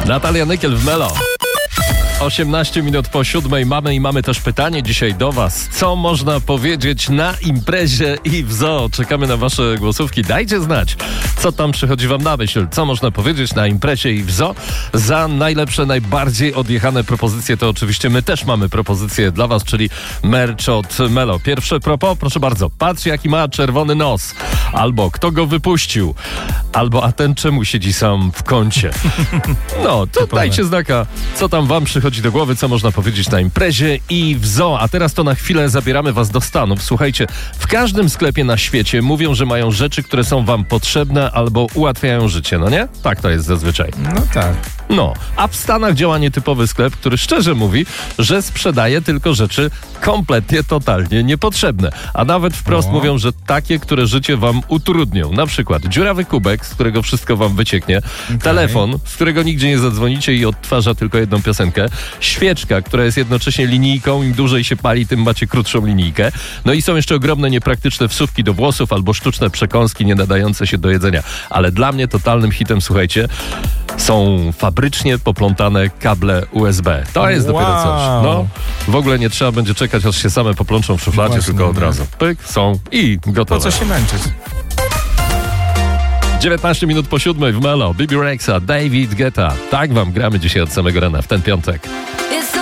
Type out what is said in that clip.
Natalia Nykiel w Melo. 18 minut po 7 mamy też pytanie dzisiaj do was. Co można powiedzieć na imprezie i w zoo? Czekamy na wasze głosówki. Dajcie znać, co tam przychodzi wam na myśl. Co można powiedzieć na imprezie i w zoo? Za najlepsze, najbardziej odjechane propozycje to oczywiście my też mamy propozycje dla was, czyli merch od Melo. Pierwsze propos, proszę bardzo. Patrz, jaki ma czerwony nos. Albo kto go wypuścił. Albo a ten czemu siedzi sam w kącie. No, to dajcie znaka, co tam wam przychodzi do głowy, co można powiedzieć na imprezie i w zoo. A teraz to na chwilę zabieramy was do Stanów. Słuchajcie, w każdym sklepie na świecie mówią, że mają rzeczy, które są wam potrzebne albo ułatwiają życie, no nie? Tak to jest zazwyczaj. No tak. No, a w Stanach działa nietypowy sklep, który szczerze mówi, że sprzedaje tylko rzeczy kompletnie, totalnie niepotrzebne. A nawet wprost mówią, że takie, które życie wam utrudnią. Na przykład dziurawy kubek, z którego wszystko wam wycieknie, telefon, z którego nigdzie nie zadzwonicie i odtwarza tylko jedną piosenkę, świeczka, która jest jednocześnie linijką, im dłużej się pali, tym macie krótszą linijkę. No i są jeszcze ogromne, niepraktyczne wsówki do włosów albo sztuczne przekąski nie nadające się do jedzenia. Ale dla mnie totalnym hitem, słuchajcie, są fabrycznie poplątane kable USB. To jest dopiero coś. No, w ogóle nie trzeba będzie czekać, aż się same poplączą w szufladzie, właśnie, tylko od razu. Pyk, są i gotowe. Po co się męczyć? 19 minut po 7 w Melo. Bibi Rexha, David Guetta. Tak wam gramy dzisiaj od samego rana w ten piątek.